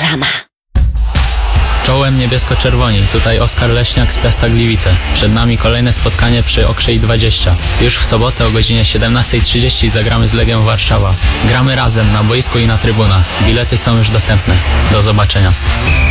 Reklama. Czołem niebiesko-czerwoni, tutaj Oskar Leśniak z Piasta Gliwice. Przed nami kolejne spotkanie przy Okrzei 20. Już w sobotę o godzinie 17:30 zagramy z Legią Warszawa. Gramy razem na boisku i na trybunach. Bilety są już dostępne. Do zobaczenia.